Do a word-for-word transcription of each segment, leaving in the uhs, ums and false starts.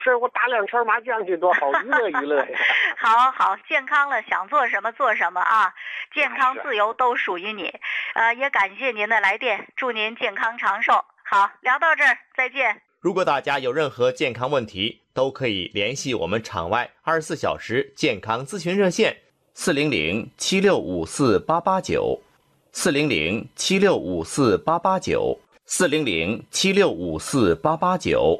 是我打两圈麻将去多好，娱乐娱乐呀。 好好，健康了，想做什么做什么啊，健康自由都属于你。呃，也感谢您的来电，祝您健康长寿。好，聊到这儿，再见。 如果大家有任何健康问题，都可以联系我们场外二十四小时健康咨询热线四零零七六五四八八九，四零零七六五四八八九，四零零七六五四八八九。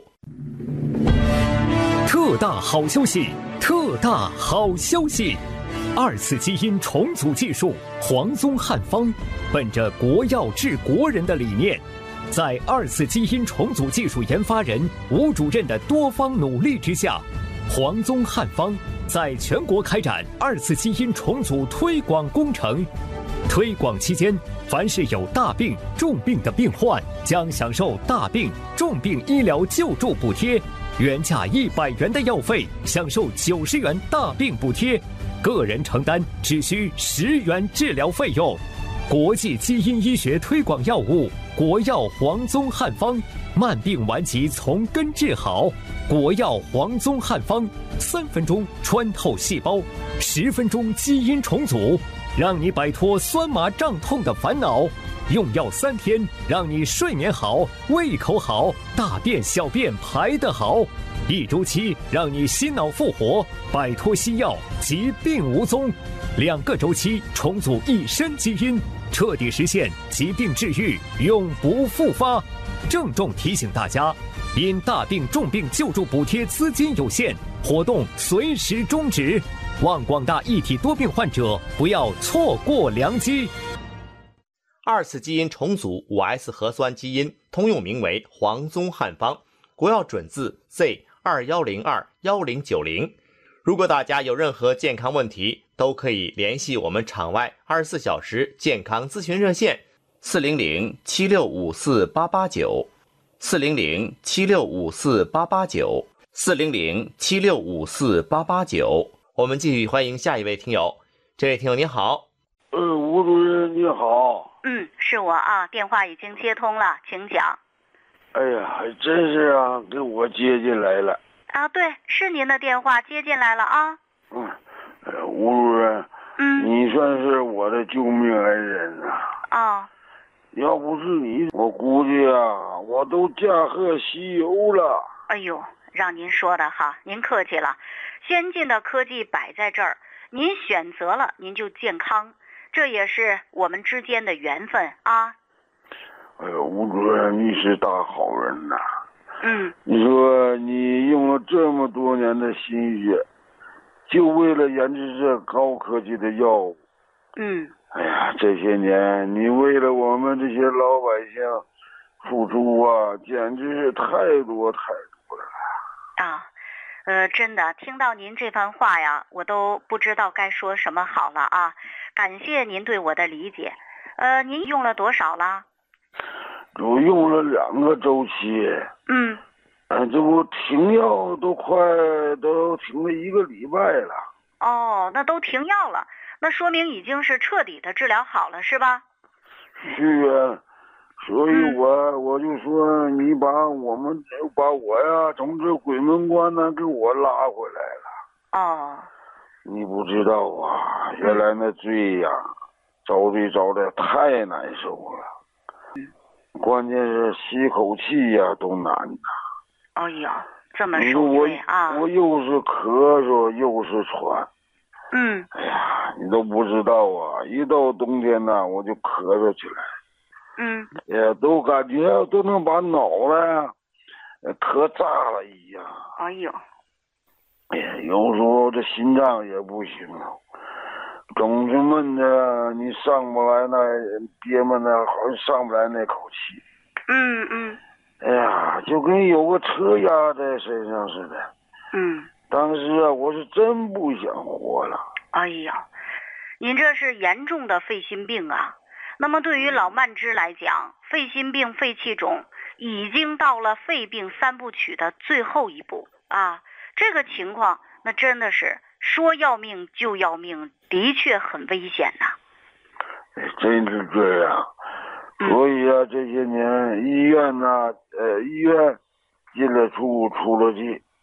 特大好消息！特大好消息！二次基因重组技术黄宗汉方，本着国药治国人的理念，在二次基因重组技术研发人吴主任的多方努力之下，黄宗汉方在全国开展二次基因重组推广工程。推广期间，凡是有大病、重病的病患将享受大病、重病医疗救助补贴，原价一百元的药费享受九十元大病补贴，个人承担只需十元治疗费用。国际基因医学推广药物国药黄宗汉方，慢病顽疾从根治好。国药黄宗汉方，三分钟穿透细胞，十分钟基因重组，让你摆脱酸麻胀痛的烦恼。用药三天，让你睡眠好，胃口好，大便小便排得好。一周期，让你心脑复活，摆脱西药，疾病无踪。两个周期，重组一身基因，彻底实现疾病治愈，永不复发。郑重提醒大家，因大病重病救助补贴资金有限，活动随时终止。望广大一体多病患者不要错过良机。 二次基因重组 五 S 核酸基因通用名为黄宗汉方，国药准字 Z 二一零二一零九零。如果大家有任何健康问题，都可以联系我们场外二十四小时健康咨询热线四零零七六五四八八九，四零零七六五四八八九，四零零七六五四八八九。我们继续欢迎下一位听友。这位听友你好。 呃，吴主任你好。 嗯，是我啊，电话已经接通了，请讲。 哎呀，还真是啊，给我接进来了。 啊，对，是您的电话接进来了啊。 嗯，呃，吴主任， 嗯， 你算是我的救命恩人呐。 哦， 要不是你，我估计啊，我都驾鹤西游了。 哎呦，让您说的哈，您客气了。先进的科技摆在这儿，您选择了，您就健康，这也是我们之间的缘分啊。 哎呦，吴主任，你是大好人呐。 嗯， 你说你用了这么多年的心血，就为了研制这高科技的药物。 嗯， 哎呀，这些年你为了我们这些老百姓付出啊，简直是太多太多了。 啊，呃，真的听到您这番话呀，我都不知道该说什么好了啊！感谢您对我的理解。呃，您用了多少了？ 我用了两个周期。 嗯， 呃，这不停药都快都停了一个礼拜了。 哦，那都停药了，那说明已经是彻底的治疗好了，是吧？ 是啊，所以我、嗯、我就说你把我们把我呀从这鬼门关呢给我拉回来了。 哦， 你不知道啊，原来那罪呀，遭罪遭的太难受了。关键是吸口气呀都难呐。 哎呀，这么受罪啊！ 我又是咳嗽又是喘。 嗯。 哎呀，你都不知道啊！一到冬天呢，我就咳嗽起来。 嗯。 也都感觉都能把脑袋咳炸了一样。 哎呦。 哎呀，有时候这心脏也不行了。总是闷的，你上不来那憋闷的，好像上不来那口气。 嗯嗯。 哎呀，就跟有个车压在身上似的。 嗯。 当时啊，我是真不想活了。 哎呀，您这是严重的肺心病啊！那么对于老慢支来讲，肺心病、肺气肿已经到了肺病三部曲的最后一步啊！这个情况，那真的是说要命就要命，的确很危险呐、 啊。真是这样。所以啊，这些年医院呐、啊，呃，医院进了出，出了进。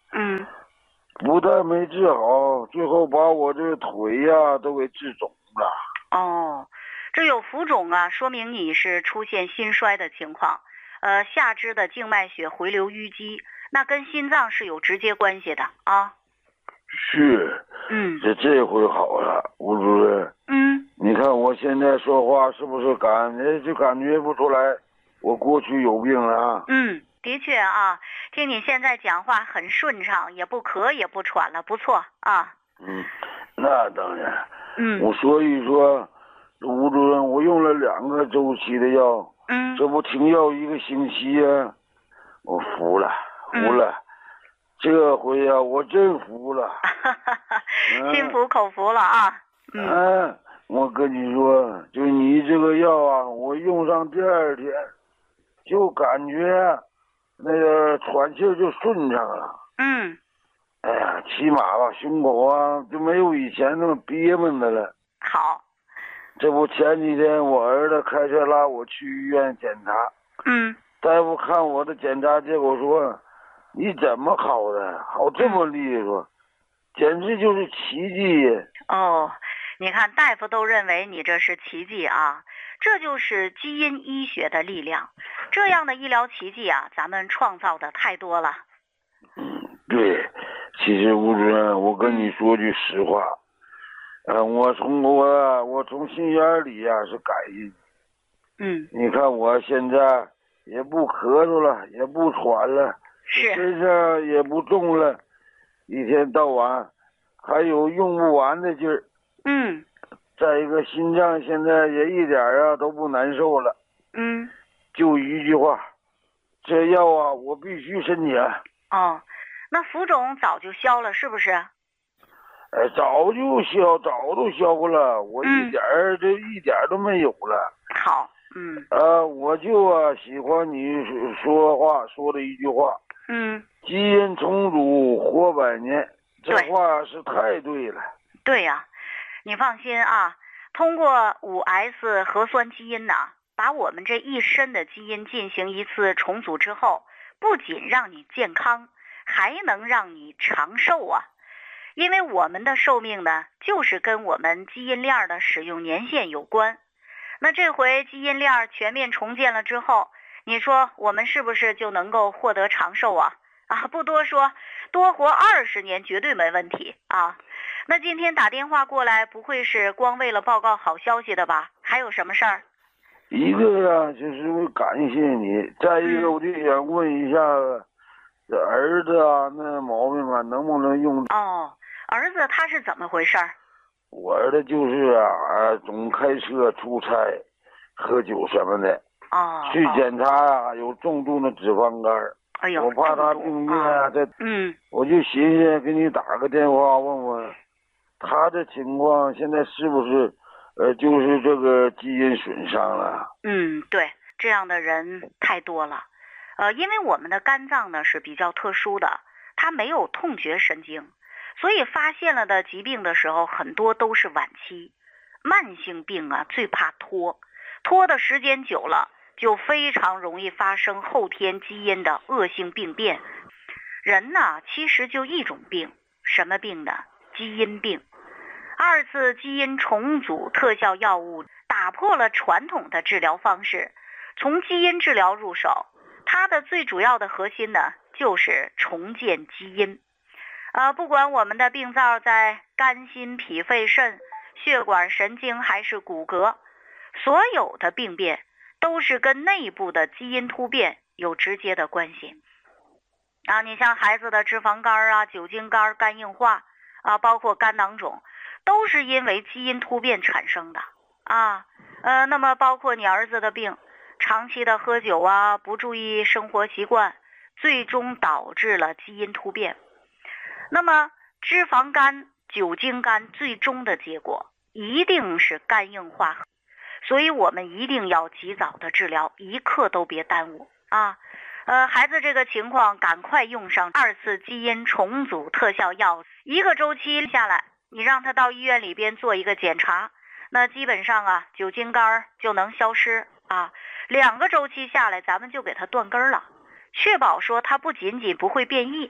嗯， 不但没治好，最后把我这腿呀都给治肿了。 哦，这有浮肿啊，说明你是出现心衰的情况，呃，下肢的静脉血回流淤积，那跟心脏是有直接关系的啊。 是， 嗯， 这这回好了，吴主任。 嗯， 你看我现在说话是不是感觉就感觉不出来我过去有病了？ 嗯，的确啊，听你现在讲话很顺畅，也不咳也不喘了，不错啊。 嗯，那当然。 嗯， 我所以说，吴主任，我用了两个周期的药， 嗯， 这不停药一个星期啊，我服了，服了。嗯，这回呀、啊，我真服了。 心服口服了啊。 嗯、啊，我跟你说，就你这个药啊，我用上第二天，就感觉那个喘气就顺畅了。 嗯。 哎呀，起码吧，胸口啊就没有以前那么憋闷的了。 好。 这不前几天我儿子开车拉我去医院检查。 嗯。 大夫看我的检查结果说，你怎么好的？好这么利索，简直就是奇迹。 哦，你看大夫都认为你这是奇迹啊，这就是基因医学的力量。这样的医疗奇迹啊，咱们创造的太多了。 嗯，对。其实吴主任，我跟你说句实话，呃，我从我我从心眼里呀、啊、是感恩。 嗯。 你看我现在也不咳嗽了，也不喘了， 是身上也不重了，一天到晚还有用不完的劲儿。 嗯。 再一个，心脏现在也一点啊都不难受了。 嗯。 就一句话，这药啊，我必须申请。 哦。那浮肿早就消了，是不是？ 哎，早就消，早都消过了，我一点儿就、嗯、一点都没有了。 好，嗯。 啊，我就啊喜欢你说话说的一句话。 嗯。 基因重组活百年，这话是太对了。 对呀、啊，你放心啊，通过五 S 核酸基因呢、啊，把我们这一身的基因进行一次重组之后，不仅让你健康，还能让你长寿啊！因为我们的寿命呢，就是跟我们基因链的使用年限有关。那这回基因链全面重建了之后，你说我们是不是就能够获得长寿啊？啊，不多说，多活二十年绝对没问题啊！那今天打电话过来，不会是光为了报告好消息的吧？还有什么事儿？ 一个呀，就是感谢你；再一个，我就想问一下。嗯这儿子啊，那毛病啊，能不能用？ 哦，儿子他是怎么回事？ 我儿子就是啊，总开车出差、喝酒什么的。 哦。 去检查啊，有重度的脂肪肝。 哎呦， 我怕他病变啊，这、哦。 嗯。 我就寻思给你打个电话问问，他这情况现在是不是，呃，就是这个基因损伤了？ 嗯，对，这样的人太多了。呃，因为我们的肝脏呢是比较特殊的，它没有痛觉神经，所以发现了的疾病的时候，很多都是晚期。慢性病啊，最怕拖，拖的时间久了，就非常容易发生后天基因的恶性病变。人呢，其实就一种病，什么病呢？基因病。二次基因重组特效药物打破了传统的治疗方式，从基因治疗入手。它的最主要的核心呢，就是重建基因。呃，不管我们的病灶在肝、心、脾、肺、肾、血管、神经还是骨骼，所有的病变都是跟内部的基因突变有直接的关系。啊，你像孩子的脂肪肝啊、酒精肝、肝硬化啊，包括肝囊肿，都是因为基因突变产生的啊。呃，那么包括你儿子的病。长期的喝酒啊，不注意生活习惯，最终导致了基因突变。那么脂肪肝、酒精肝最终的结果一定是肝硬化，所以我们一定要及早的治疗，一刻都别耽误啊！呃，孩子这个情况，赶快用上二次基因重组特效药，一个周期下来，你让他到医院里边做一个检查，那基本上啊，酒精肝就能消失啊。两个周期下来，咱们就给它断根了，确保说它不仅仅不会变异，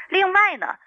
另外呢，